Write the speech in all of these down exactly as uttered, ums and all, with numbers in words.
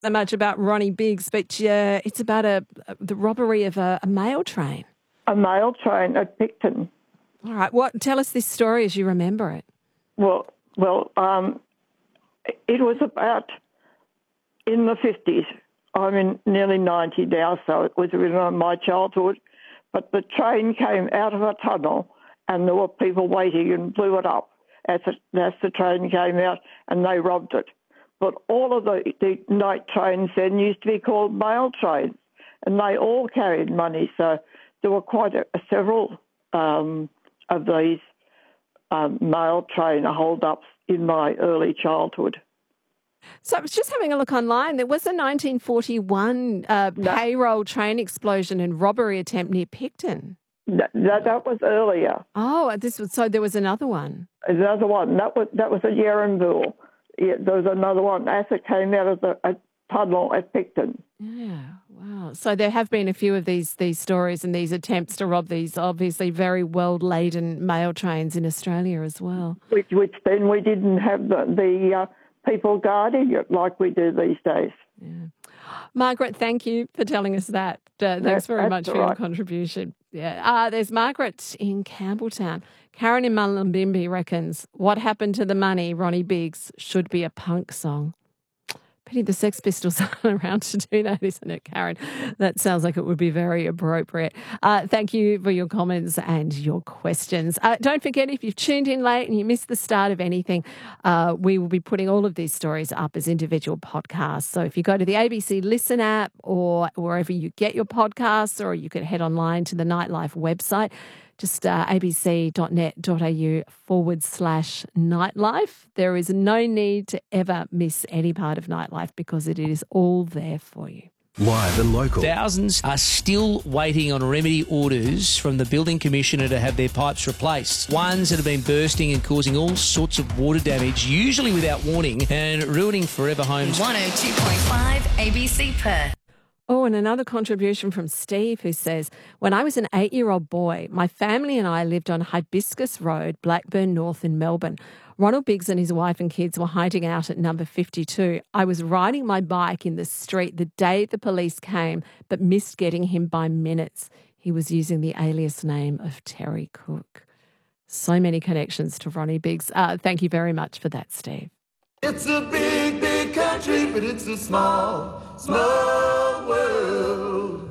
so much about Ronnie Biggs, but uh, it's about a, the robbery of a, a mail train. A mail train at Picton. All right. What? Tell us this story as you remember it. Well, well, um, it was about in the fifties. I'm in nearly ninety now, so it was in my childhood. But the train came out of a tunnel and there were people waiting and blew it up as, it, as the train came out, and they robbed it. But all of the, the night trains then used to be called mail trains, and they all carried money. So there were quite a, several um, of these um, mail train hold-ups in my early childhood. So I was just having a look online. There was a nineteen forty-one uh, no. payroll train explosion and robbery attempt near Picton. No, that, that was earlier. Oh, this was so. There was another one. Another one. That was that was at Yarraville. Yeah, there was another one as it came out of the a tunnel at Picton. Yeah, wow. So there have been a few of these these stories and these attempts to rob these obviously very well laden mail trains in Australia as well. Which, which then we didn't have the. the uh, people guarding it like we do these days. Yeah. Margaret, thank you for telling us that. Uh, thanks that's, very that's much for right. your contribution. Yeah, uh, there's Margaret in Campbelltown. Karen in Mullumbimby reckons, what happened to the money, Ronnie Biggs, should be a punk song. Pity the Sex Pistols aren't around to do that, isn't it, Karen? That sounds like it would be very appropriate. Uh, thank you for your comments and your questions. Uh, don't forget, if you've tuned in late and you missed the start of anything, uh, we will be putting all of these stories up as individual podcasts. So if you go to the A B C Listen app or wherever you get your podcasts, or you can head online to the Nightlife website, just uh, abc.net.au forward slash nightlife. There is no need to ever miss any part of Nightlife because it is all there for you. Live and local. Thousands are still waiting on remedy orders from the Building Commissioner to have their pipes replaced. Ones that have been bursting and causing all sorts of water damage, usually without warning, and ruining forever homes. one oh two point five A B C Perth. Oh, and another contribution from Steve, who says, when I was an eight-year-old boy, my family and I lived on Hibiscus Road, Blackburn North in Melbourne. Ronald Biggs and his wife and kids were hiding out at number fifty-two. I was riding my bike in the street the day the police came, but missed getting him by minutes. He was using the alias name of Terry Cook. So many connections to Ronnie Biggs. Uh, thank you very much for that, Steve. It's a big, big country, but it's a small, small world.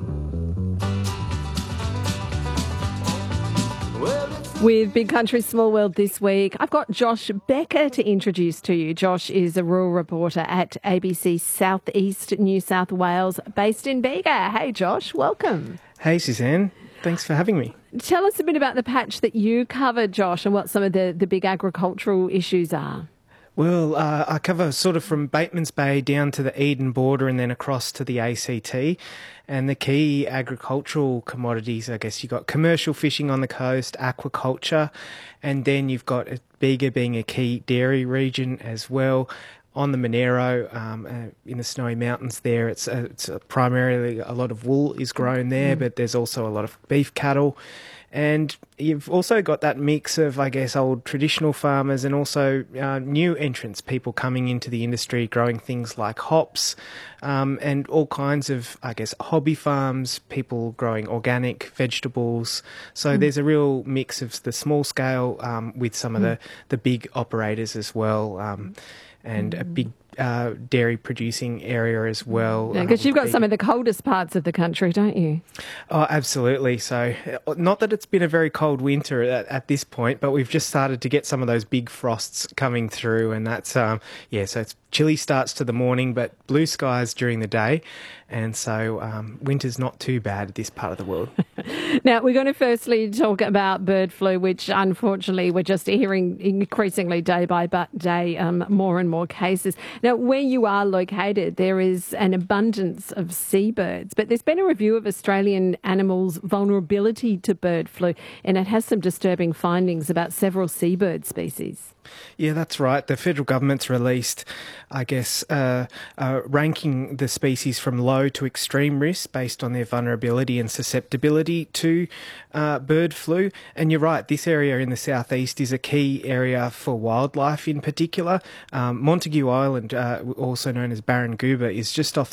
With Big Country, Small World this week, I've got Josh Becker to introduce to you. Josh is a rural reporter at A B C South East New South Wales, based in Bega. Hey, Josh, welcome. Hey, Suzanne. Thanks for having me. Tell us a bit about the patch that you covered, Josh, and what some of the, the big agricultural issues are. Well, uh, I cover sort of from Batemans Bay down to the Eden border and then across to the A C T. And the key agricultural commodities, I guess you've got commercial fishing on the coast, aquaculture, and then you've got Bega being a key dairy region as well. On the Monero, um, uh, in the Snowy Mountains there, it's, uh, it's uh, primarily a lot of wool is grown there, mm. but there's also a lot of beef cattle. And you've also got that mix of, I guess, old traditional farmers and also uh, new entrants, people coming into the industry, growing things like hops um, and all kinds of, I guess, hobby farms, people growing organic vegetables. So mm. there's a real mix of the small scale um, with some mm. of the, the big operators as well, um, and mm. a big Uh, dairy producing area as well. Because yeah, um, you've got some of the coldest parts of the country, don't you? Oh, absolutely. So not that it's been a very cold winter at, at this point, but we've just started to get some of those big frosts coming through, and that's, um, yeah, so it's chilly starts to the morning, but blue skies during the day. And so um, winter's not too bad at this part of the world. Now, we're going to firstly talk about bird flu, which unfortunately we're just hearing increasingly day by day um, more and more cases. Now, where you are located, there is an abundance of seabirds, but there's been a review of Australian animals' vulnerability to bird flu, and it has some disturbing findings about several seabird species. Yeah, that's right. The federal government's released I guess, uh, uh, ranking the species from low to extreme risk based on their vulnerability and susceptibility to uh, bird flu. And you're right, this area in the southeast is a key area for wildlife in particular. Um, Montague Island, uh, also known as Barangouba, is just off